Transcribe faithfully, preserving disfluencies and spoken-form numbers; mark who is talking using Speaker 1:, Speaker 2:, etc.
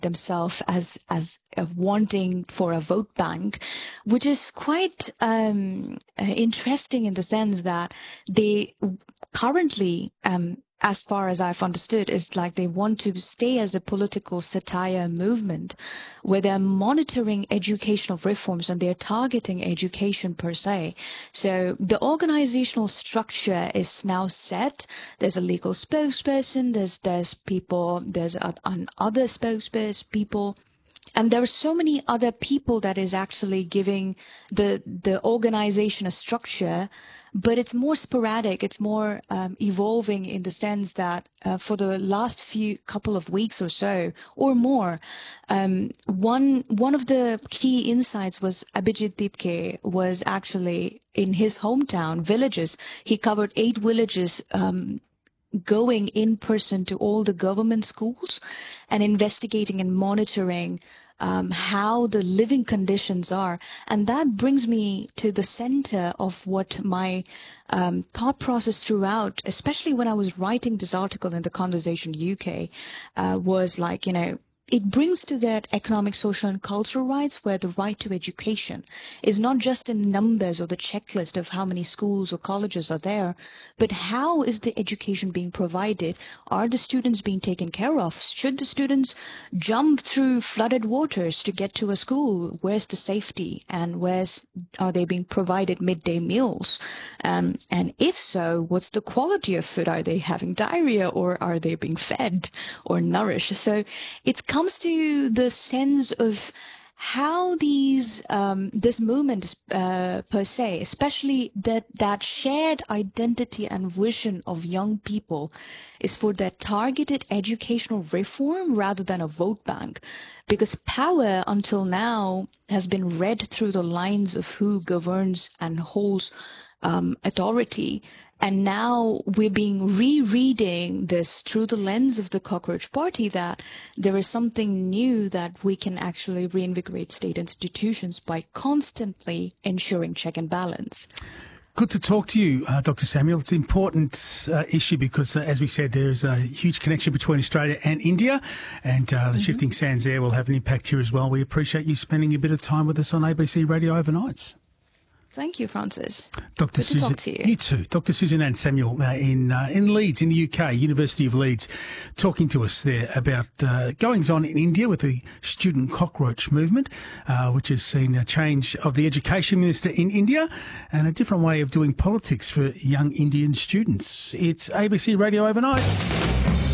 Speaker 1: themselves as as uh, wanting for a vote bank, which is quite um, uh, interesting in the sense that they currently, um, as far as I've understood, is like they want to stay as a political satire movement where they're monitoring educational reforms and they're targeting education per se. So the organizational structure is now set. There's a legal spokesperson, there's there's people, there's a, an other spokesperson, people. And there are so many other people that is actually giving the the organization a structure, but it's more sporadic. It's more um, evolving in the sense that uh, for the last few couple of weeks or so or more, um, one one of the key insights was Abhijit Dipke was actually in his hometown villages. He covered eight villages. Um, going in person to all the government schools and investigating and monitoring um, how the living conditions are. And that brings me to the center of what my um, thought process throughout, especially when I was writing this article in The Conversation U K, uh, was like, you know, it brings to that economic, social, and cultural rights where the right to education is not just in numbers or the checklist of how many schools or colleges are there, but how is the education being provided? Are the students being taken care of? Should the students jump through flooded waters to get to a school? Where's the safety? And where's are they being provided midday meals? Um, and if so, what's the quality of food? Are they having diarrhea or are they being fed or nourished? So it's comes to the sense of how these um, this movement uh, per se, especially that that shared identity and vision of young people, is for that targeted educational reform rather than a vote bank, because power until now has been read through the lines of who governs and holds um, authority. And now we're being rereading this through the lens of the Cockroach Party, that there is something new, that we can actually reinvigorate state institutions by constantly ensuring check and balance.
Speaker 2: Good to talk to you, uh, Doctor Samuel. It's an important uh, issue because, uh, as we said, there's a huge connection between Australia and India, and uh, the mm-hmm. shifting sands there will have an impact here as well. We appreciate you spending a bit of time with us on A B C Radio Overnights.
Speaker 1: Thank you, Francis.
Speaker 2: Doctor
Speaker 1: Good
Speaker 2: Susan,
Speaker 1: to talk to you.
Speaker 2: You too. Doctor Suzanne Samuel uh, in uh, in Leeds, in the U K, University of Leeds, talking to us there about uh, goings-on in India with the student cockroach movement, uh, which has seen a change of the education minister in India and a different way of doing politics for young Indian students. It's A B C Radio Overnights.